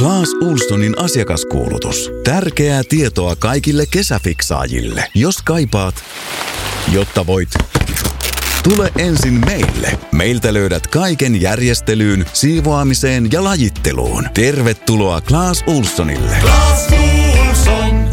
Clas Ohlsonin asiakaskuulutus. Tärkeää tietoa kaikille kesäfiksaajille. Jos kaipaat, jotta voit, tule ensin meille. Meiltä löydät kaiken järjestelyyn, siivoamiseen ja lajitteluun. Tervetuloa Clas Ohlsonille. Clas Ohlson.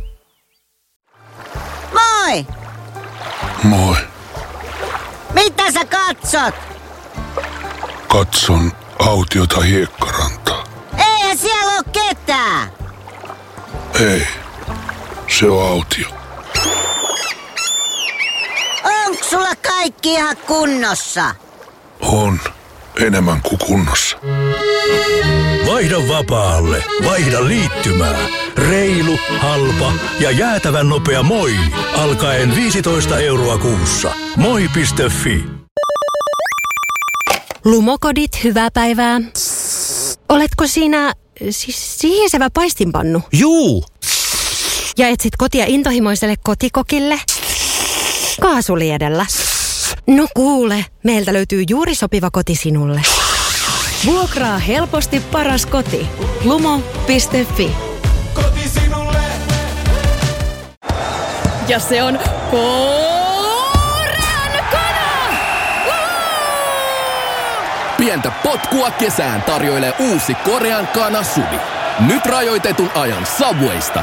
Moi! Moi. Mitä sä katsot? Katson autiota Hiekkarantaa. Eihän siellä oo ketään. Ei, se on autio. Onks sulla kaikki ihan kunnossa? On, enemmän kuin kunnossa. Vaihda vapaalle, vaihda liittymää. Reilu, halpa ja jäätävän nopea Moi. Alkaen 15 € kuussa. Moi.fi. Lumokodit, hyvää päivää. Oletko siinä siis sihisevä paistinpannu? Juu. Ja etsit kotia intohimoiselle kotikokille? Kaasuliedellä. No kuule, meiltä löytyy juuri sopiva koti sinulle. Vuokraa helposti paras koti. Lumo.fi. Koti sinulle. Ja se on korean kana! Pientä potkua kesään tarjoilee uusi Korean kana Subi. Nyt rajoitetun ajan Subwaysta.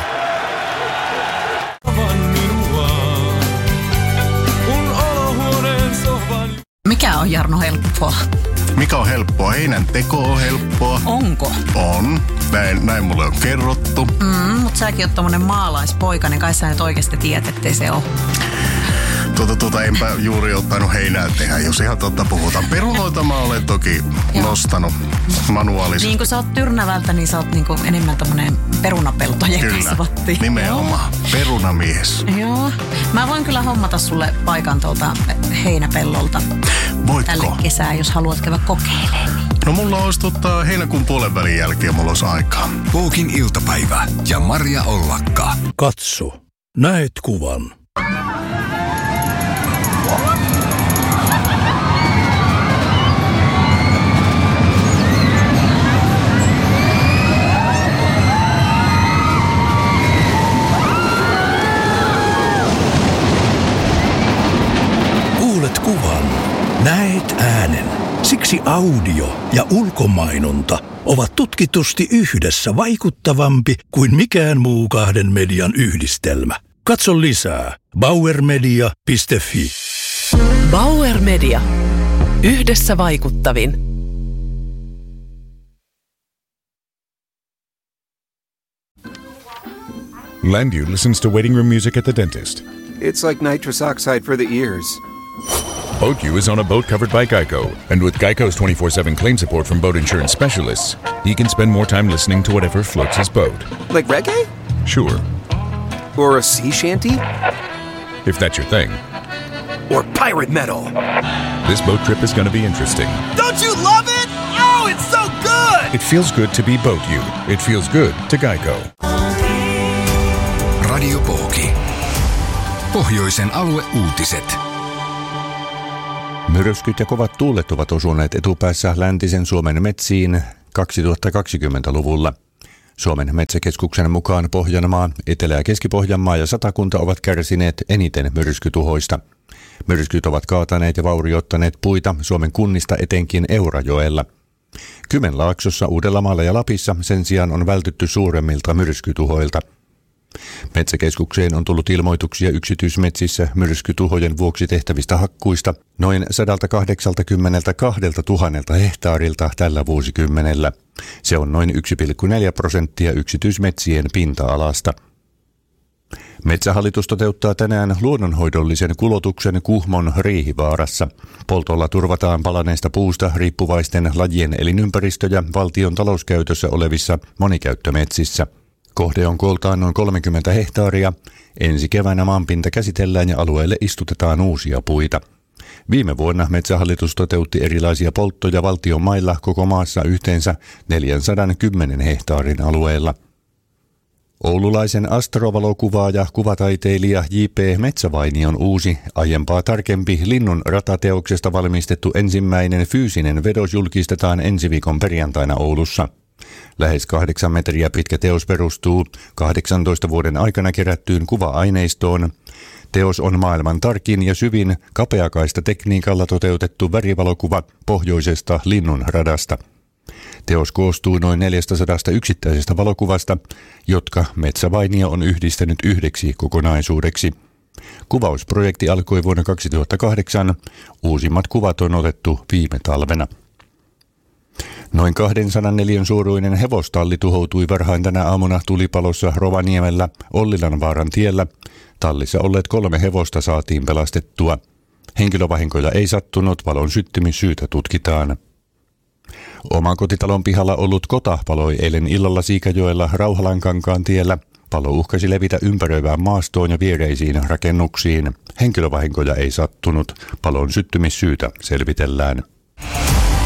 Mikä on, Jarno, helppoa? Mikä on helppoa? Heinän teko on helppoa. Onko? On. Näin mulle on kerrottu. Mutta säkin oot tommonen maalaispoika, niin kai sä nyt oikeasti tiedät, ettei se ole. Enpä juuri ottanut heinää tehdä, jos ihan totta puhutaan. Perunoita mä olen toki nostanut manuaalisesti. Niin kun sä oot Tyrnävältä, niin sä oot niinku enemmän tommonen perunapeltojen kasvatti. Nimenomaan. Perunamies. Joo. Mä voin kyllä hommata sulle paikan tuolta heinäpellolta. Voitko? Tälle kesää, jos haluat käydä kokeilemaan. No mulla olisi heinäkuun puolen välin jälkeen mulla olisi aikaa. Pookin iltapäivä ja Maria Ollakka. Katso, näet kuvan. Kuulet kuvan, näet äänen. Siksi audio ja ulkomainonta ovat tutkitusti yhdessä vaikuttavampi kuin mikään muu kahden median yhdistelmä. Katso lisää bauermedia.fi. Bauer Media. Yhdessä vaikuttavin. Landview listens to waiting room music at the dentist. It's like nitrous oxide for the ears. BoatU is on a boat covered by Geico. And with Geico's 24/7 claim support from boat insurance specialists, he can spend more time listening to whatever floats his boat. Like reggae? Sure. Or a sea shanty? If that's your thing. Or pirate metal? This boat trip is going to be interesting. Don't you love it? Oh, it's so good! It feels good to be BoatU. It feels good to Geico. Radio Pooki. Pohjoisen alueuutiset. Myrskyt ja kovat tuulet ovat osuneet etupäässä läntisen Suomen metsiin 2020-luvulla. Suomen metsäkeskuksen mukaan Pohjanmaa, Etelä- ja Keski-Pohjanmaa ja Satakunta ovat kärsineet eniten myrskytuhoista. Myrskyt ovat kaataneet ja vaurioittaneet puita Suomen kunnista etenkin Eurajoella. Kymenlaaksossa, Uudellamaalla ja Lapissa sen sijaan on vältytty suuremmilta myrskytuhoilta. Metsäkeskukseen on tullut ilmoituksia yksityismetsissä myrskytuhojen vuoksi tehtävistä hakkuista noin 182 000 hehtaarilta tällä vuosikymmenellä. Se on noin 1,4% yksityismetsien pinta-alasta. Metsähallitus toteuttaa tänään luonnonhoidollisen kulotuksen Kuhmon Riihivaarassa. Poltolla turvataan palaneesta puusta riippuvaisten lajien elinympäristöjä valtion talouskäytössä olevissa monikäyttömetsissä. Kohde on kooltaan noin 30 hehtaaria. Ensi keväänä maanpinta käsitellään ja alueelle istutetaan uusia puita. Viime vuonna Metsähallitus toteutti erilaisia polttoja valtion mailla koko maassa yhteensä 410 hehtaarin alueella. Oululaisen astrovalokuvaaja kuvataiteilija J.P. Metsävainion uusi, aiempaa tarkempi linnun ratateoksesta valmistettu ensimmäinen fyysinen vedos julkistetaan ensi viikon perjantaina Oulussa. Lähes 8 metriä pitkä teos perustuu 18 vuoden aikana kerättyyn kuva-aineistoon. Teos on maailman tarkin ja syvin kapeakaista tekniikalla toteutettu värivalokuva pohjoisesta Linnunradasta. Teos koostuu noin 400 yksittäisestä valokuvasta, jotka Metsävainio on yhdistänyt yhdeksi kokonaisuudeksi. Kuvausprojekti alkoi vuonna 2008. Uusimmat kuvat on otettu viime talvena. Noin 204 suuruinen hevostalli tuhoutui varhain tänä aamuna tulipalossa Rovaniemellä Ollilanvaaran tiellä. Tallissa olleet 3 hevosta saatiin pelastettua. Henkilövahinkoja ei sattunut, valon syttymissyytä tutkitaan. Omakotitalon pihalla ollut kota paloi eilen illalla Siikajoella Rauhalankankaan tiellä. Palo uhkasi levitä ympäröivään maastoon ja viereisiin rakennuksiin. Henkilövahinkoja ei sattunut. Palon syttymissyytä selvitellään.